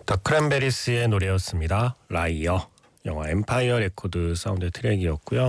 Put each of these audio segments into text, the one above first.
더 크랜베리스의 노래였습니다. 라이어. 영화 엠파이어 레코드 사운드 트랙이었고요.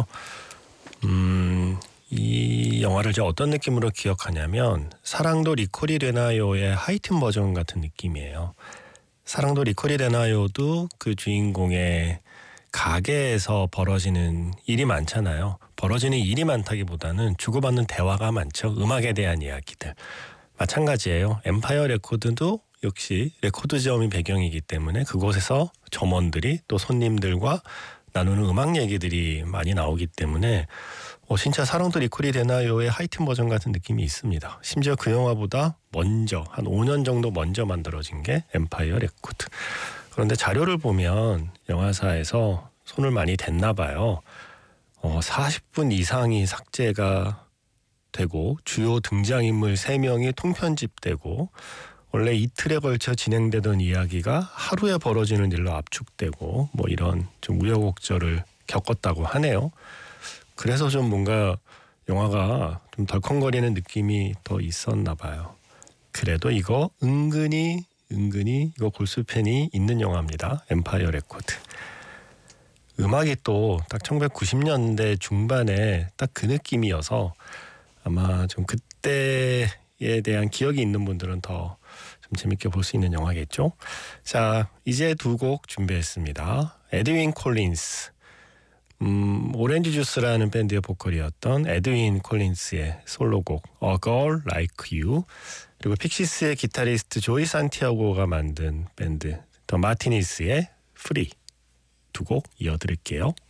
이 영화를 제가 어떤 느낌으로 기억하냐면 사랑도 리콜이 되나요의 하이튼 버전 같은 느낌이에요. 사랑도 리콜이 되나요도 그 주인공의 가게에서 벌어지는 일이 많잖아요. 벌어지는 일이 많다기보다는 주고받는 대화가 많죠. 음악에 대한 이야기들. 마찬가지예요. 엠파이어 레코드도 역시 레코드점이 배경이기 때문에 그곳에서 점원들이 또 손님들과 나누는 음악 얘기들이 많이 나오기 때문에 진짜 사랑도 리콜이 되나요의 하이튼 버전 같은 느낌이 있습니다. 심지어 그 영화보다 먼저 한 5년 정도 먼저 만들어진 게 엠파이어 레코드. 그런데 자료를 보면 영화사에서 손을 많이 댔나 봐요. 40분 이상이 삭제가 되고 주요 등장인물 3명이 통편집되고 원래 이틀에 걸쳐 진행되던 이야기가 하루에 벌어지는 일로 압축되고 뭐 이런 좀 우여곡절을 겪었다고 하네요. 그래서 좀 뭔가 영화가 좀 덜컹거리는 느낌이 더 있었나 봐요. 그래도 이거 은근히 이거 골수팬이 있는 영화입니다. 엠파이어 레코드. 음악이 또 딱 1990년대 중반에 딱 그 느낌이어서 아마 좀 그때에 대한 기억이 있는 분들은 더 좀 재밌게 볼 수 있는 영화겠죠. 자, 이제 2곡 준비했습니다. 에드윈 콜린스. 오렌지 주스라는 밴드의 보컬이었던 에드윈 콜린스의 솔로곡 A Girl Like You, 그리고 픽시스의 기타리스트 조이 산티아고가 만든 밴드 더 마티니스의 Free, 2곡 이어드릴게요.